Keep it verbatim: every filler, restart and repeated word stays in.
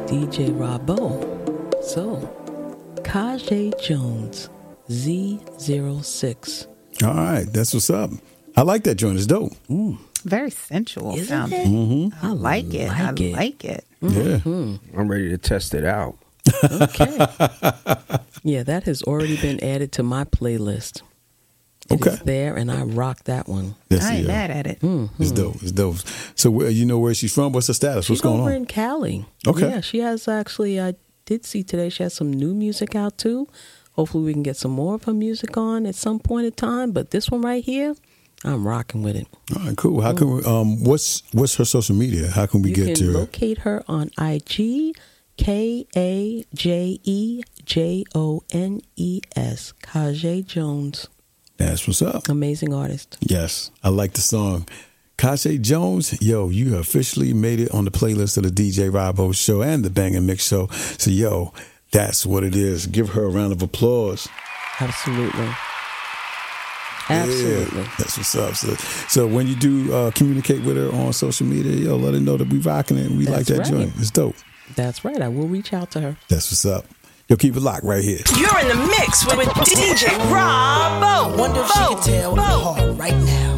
D J Robbo. So, Kajay Jones, Z zero six. All right, that's what's up. I like that joint. It's dope. Mm. Very sensual Isn't sounding. it? Mm-hmm. I like it. Like I it. like it. Mm-hmm. I'm ready to test it out. Okay. Yeah, that has already been added to my playlist. It Okay. is there, and I rock that one. That's I ain't it, yeah. mad at it. Mm-hmm. It's dope. It's dope. So where, you know where she's from? What's her status? She's What's going over on? in Cali. Okay. Yeah, she has actually, I did see today, she has some new music out too. Hopefully we can get some more of her music on at some point in time. But this one right here, I'm rocking with it. All right, cool. How can we, um what's what's her social media? How can we You get can to her? locate her on I G, K A J E J O N E S, Kajay Jones. That's what's up. Amazing artist. Yes, I like the song. Kajay Jones, yo, you officially made it on the playlist of the D J Robbo Show and the Bang and Mix Show. So, yo, that's what it is. Give her a round of applause. Absolutely. Absolutely. Yeah, that's what's up. So, so when you do uh, communicate with her on social media, yo, let her know that we rocking it and we That's like that right. joint. It's dope. That's right. I will reach out to her. That's what's up. Yo, keep it locked right here. You're in the mix with, with D J Robbo. I wonder if she can tell I'm hard right now.